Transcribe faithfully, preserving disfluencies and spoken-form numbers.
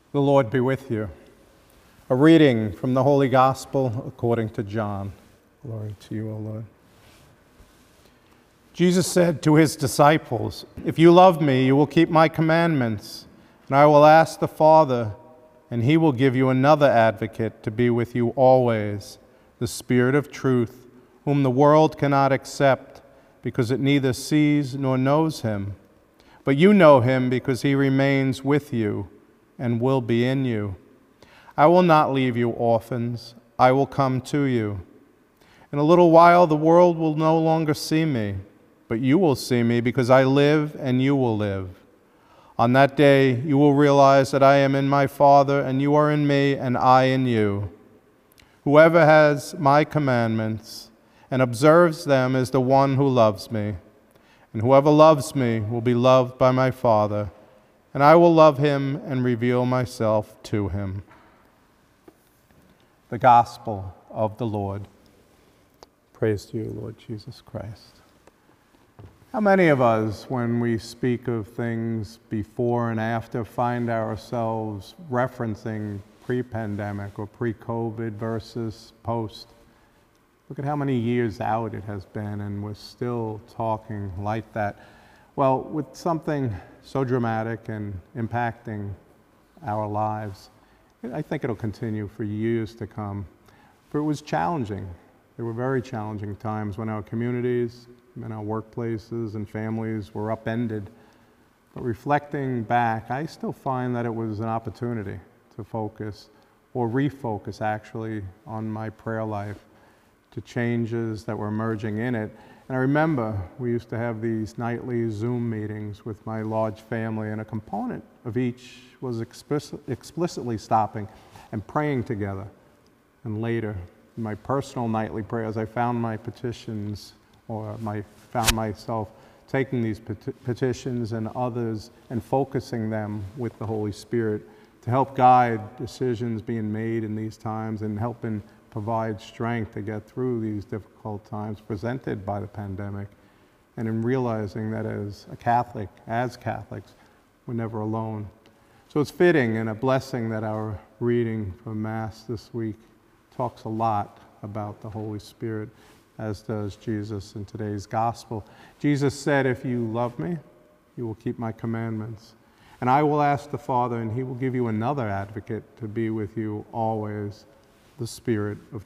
The Lord be with you. A reading from the Holy Gospel according to John. Glory to you, O Lord. Jesus said to his disciples, "If you love me, you will keep my commandments, and I will ask the Father, and he will give you another advocate to be with you always, the Spirit of truth, whom the world cannot accept, because it neither sees nor knows him. But you know him because he remains with you and will be in you. I will not leave you orphans. I will come to you. In a little while the world will no longer see me, but you will see me because I live and you will live. On that day you will realize that I am in my Father and you are in me and I in you. Whoever has my commandments and observes them is the one who loves me. And whoever loves me will be loved by my Father, and I will love him and reveal myself to him." The Gospel of the Lord. Praise to you, Lord Jesus Christ. How many of us, when we speak of things before and after, find ourselves referencing pre-pandemic or pre-COVID versus post? Look at how many years out it has been, and we're still talking like that. Well, with something so dramatic and impacting our lives, I think it'll continue for years to come. But it was challenging. There were very challenging times when our communities, and our workplaces and families were upended. But reflecting back, I still find that it was an opportunity to focus, or refocus actually, on my prayer life, to changes that were emerging in it. And I remember we used to have these nightly Zoom meetings with my large family, and a component of each was explicit, explicitly stopping and praying together. And later, in my personal nightly prayers, I found my petitions, or my, found myself taking these peti- petitions and others and focusing them with the Holy Spirit to help guide decisions being made in these times and helping provide strength to get through these difficult times presented by the pandemic. And in realizing that as a Catholic, as Catholics, we're never alone. So it's fitting and a blessing that our reading from Mass this week talks a lot about the Holy Spirit, as does Jesus in today's Gospel. Jesus said, "If you love me, you will keep my commandments. And I will ask the Father, and he will give you another advocate to be with you always, the Spirit of